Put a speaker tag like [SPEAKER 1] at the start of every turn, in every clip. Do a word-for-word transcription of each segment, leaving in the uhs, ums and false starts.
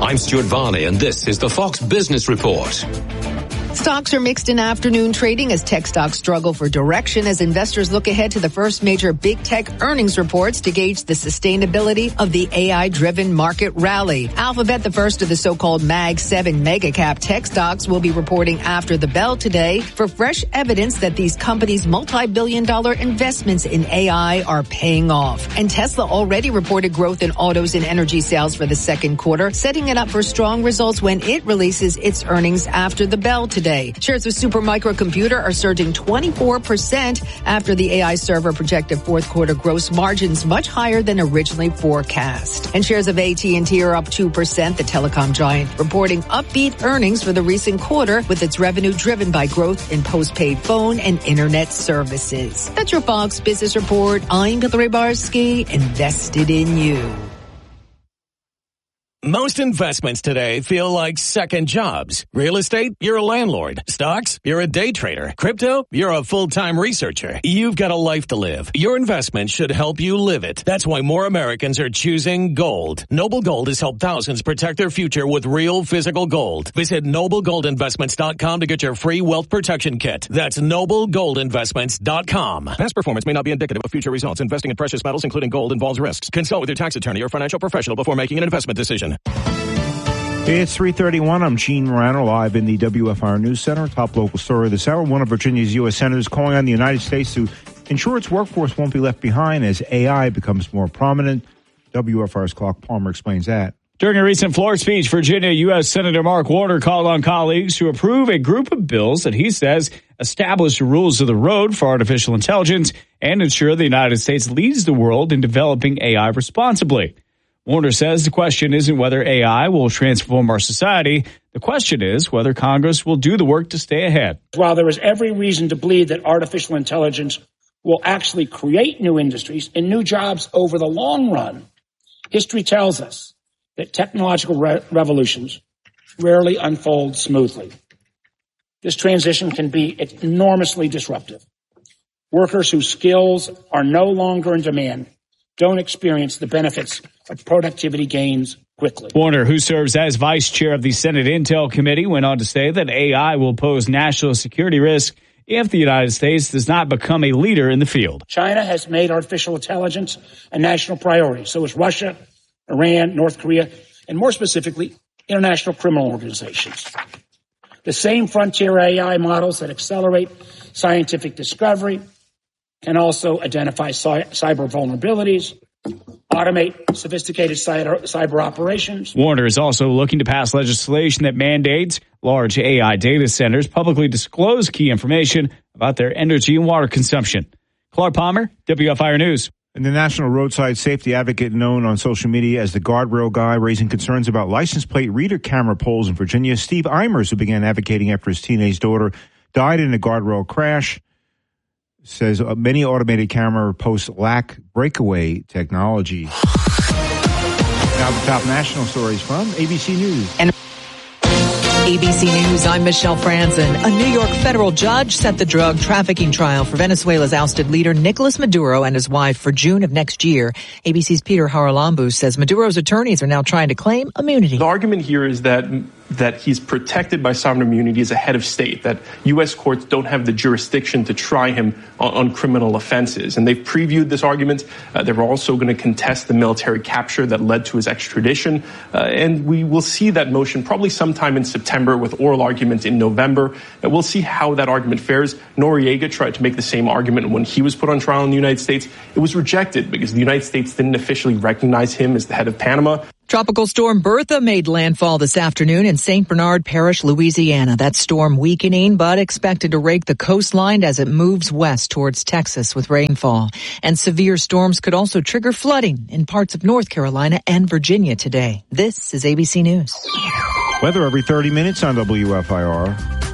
[SPEAKER 1] I'm Stuart Varney, and this is the Fox Business Report.
[SPEAKER 2] Stocks are mixed in afternoon trading as tech stocks struggle for direction as investors look ahead to the first major big tech earnings reports to gauge the sustainability of the A I-driven market rally. Alphabet, the first of the so-called Mag seven mega-cap tech stocks, will be reporting after the bell today for fresh evidence that these companies' multi-billion dollar investments in A I are paying off. And Tesla already reported growth in autos and energy sales for the second quarter, setting it up for strong results when it releases its earnings after the bell today. Shares of Supermicro Computer are surging twenty-four percent after the A I server projected fourth quarter gross margins much higher than originally forecast. And shares of A T and T are up two percent, the telecom giant reporting upbeat earnings for the recent quarter with its revenue driven by growth in postpaid phone and internet services. That's your Fox Business Report. I'm Hillary Barsky, invested in you.
[SPEAKER 3] Most investments today feel like second jobs. Real estate, you're a landlord. Stocks, you're a day trader. Crypto, you're a full-time researcher. You've got a life to live. Your investment should help you live it. That's why more Americans are choosing gold. Noble Gold has helped thousands protect their future with real physical gold. Visit noble gold investments dot com to get your free wealth protection kit. That's noble gold investments dot com. Past performance may not be indicative of future results. Investing in precious metals, including gold, involves risks. Consult with your tax attorney or financial professional before making an investment decision.
[SPEAKER 4] It's three thirty-one. I'm Gene Morano, live in the W F R News Center. Top local story this hour. One of Virginia's U S senators calling on the United States to ensure its workforce won't be left behind as A I becomes more prominent. W F R's Clark Palmer explains that.
[SPEAKER 5] During a recent floor speech, Virginia U S Senator Mark Warner called on colleagues to approve a group of bills that he says establish the rules of the road for artificial intelligence and ensure the United States leads the world in developing A I responsibly. Warner says the question isn't whether A I will transform our society. The question is whether Congress will do the work to stay ahead.
[SPEAKER 6] While there is every reason to believe that artificial intelligence will actually create new industries and new jobs over the long run, history tells us that technological re- revolutions rarely unfold smoothly. This transition can be enormously disruptive. Workers whose skills are no longer in demand don't experience the benefits of productivity gains quickly.
[SPEAKER 5] Warner, who serves as vice chair of the Senate Intel Committee, went on to say that A I will pose national security risk if the United States does not become a leader in the field.
[SPEAKER 6] China has made artificial intelligence a national priority. So is Russia, Iran, North Korea, and more specifically, international criminal organizations. The same frontier A I models that accelerate scientific discovery can also identify cy- cyber vulnerabilities, automate sophisticated cyber, cyber operations.
[SPEAKER 5] Warner is also looking to pass legislation that mandates large A I data centers publicly disclose key information about their energy and water consumption. Clark Palmer, W F I R News.
[SPEAKER 4] And the national roadside safety advocate known on social media as the guardrail guy, raising concerns about license plate reader camera poles in Virginia. Steve Eimers, who began advocating after his teenage daughter died in a guardrail crash, says many automated camera posts lack breakaway technology. Now the top national stories from A B C News.
[SPEAKER 2] And A B C News, I'm Michelle Franzen. A New York federal judge set the drug trafficking trial for Venezuela's ousted leader Nicolas Maduro and his wife for June of next year. A B C's Peter Haralambou says Maduro's attorneys are now trying to claim immunity.
[SPEAKER 7] The argument here is that that he's protected by sovereign immunity as a head of state, that U S courts don't have the jurisdiction to try him on, on criminal offenses. And they've previewed this argument. Uh, they're also going to contest the military capture that led to his extradition. Uh, and we will see that motion probably sometime in September with oral argument in November. And we'll see how that argument fares. Noriega tried to make the same argument when he was put on trial in the United States. It was rejected because the United States didn't officially recognize him as the head of Panama.
[SPEAKER 2] Tropical storm Bertha made landfall this afternoon in Saint Bernard Parish, Louisiana. That storm weakening, but expected to rake the coastline as it moves west towards Texas with rainfall. And severe storms could also trigger flooding in parts of North Carolina and Virginia today. This is A B C News.
[SPEAKER 4] Weather every thirty minutes on W F I R.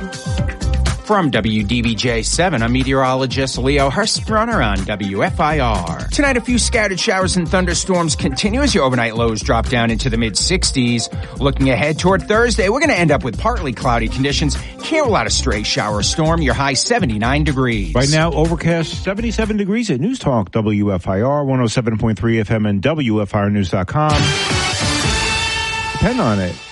[SPEAKER 8] From W D B J seven, I'm meteorologist Leo Hurstrunner on W F I R. Tonight, a few scattered showers and thunderstorms continue as your overnight lows drop down into the mid-sixties. Looking ahead toward Thursday, we're going to end up with partly cloudy conditions. Can't rule out a stray shower or storm. Your high seventy-nine degrees.
[SPEAKER 4] Right now, overcast seventy-seven degrees at News Talk W F I R, one oh seven point three F M and W F I R news dot com. Depend on it.